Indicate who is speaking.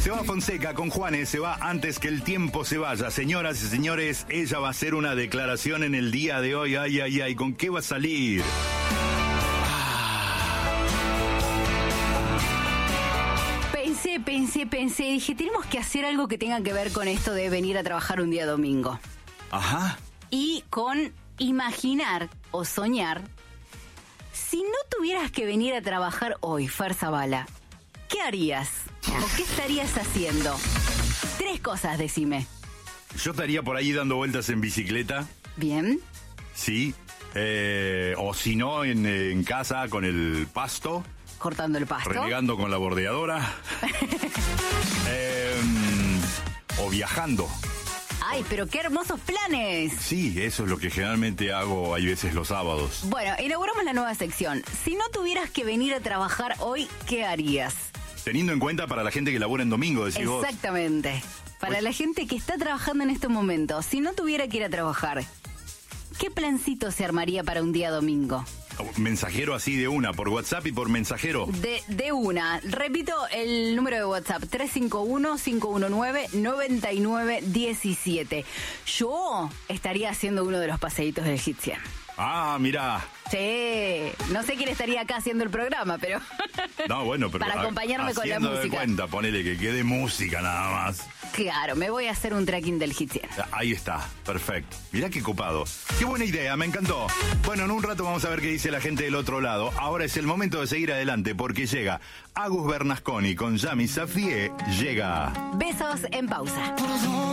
Speaker 1: Se va Fonseca con Juanes, se va antes que el tiempo se vaya. Señoras y señores, ella va a hacer una declaración en el día de hoy. Ay, ay, ay, ¿con qué va a salir?
Speaker 2: Pensé, dije, tenemos que hacer algo que tenga que ver con esto de venir a trabajar un día domingo.
Speaker 1: Ajá.
Speaker 2: Y con imaginar o soñar, si no tuvieras que venir a trabajar hoy, Fer Zabala, ¿qué harías? ¿O qué estarías haciendo? 3 cosas, decime.
Speaker 1: Yo estaría por ahí dando vueltas en bicicleta.
Speaker 2: Bien.
Speaker 1: Sí. O si no, en casa con el pasto.
Speaker 2: Cortando el pasto.
Speaker 1: Renegando con la bordeadora. O viajando.
Speaker 2: ¡Ay, pero qué hermosos planes!
Speaker 1: Sí, eso es lo que generalmente hago, hay veces los sábados.
Speaker 2: Bueno, inauguramos la nueva sección. Si no tuvieras que venir a trabajar hoy, ¿qué harías?
Speaker 1: Teniendo en cuenta para la gente que labora en domingo, decís vos.
Speaker 2: Exactamente. Para
Speaker 1: Pues,
Speaker 2: la gente que está trabajando en estos momentos, si no tuviera que ir a trabajar, ¿qué plancito se armaría para un día domingo?
Speaker 1: mensajero así de una, por WhatsApp y por mensajero.
Speaker 2: De una. Repito el número de WhatsApp, 351-519-9917. Yo estaría haciendo uno de los paseitos del Hit 100.
Speaker 1: Ah, mirá.
Speaker 2: Sí, no sé quién estaría acá haciendo el programa, pero...
Speaker 1: No, bueno, pero...
Speaker 2: para acompañarme con la
Speaker 1: haciendo de
Speaker 2: música.
Speaker 1: cuenta, ponele que quede música nada más.
Speaker 2: Claro, me voy a hacer un tracking del Hit 100.
Speaker 1: Ahí está, perfecto. Mirá qué copado. Qué buena idea, me encantó. Bueno, en un rato vamos a ver qué dice la gente del otro lado. Ahora es el momento de seguir adelante porque llega Agus Bernasconi con Yami Safie. Llega...
Speaker 2: Besos en pausa.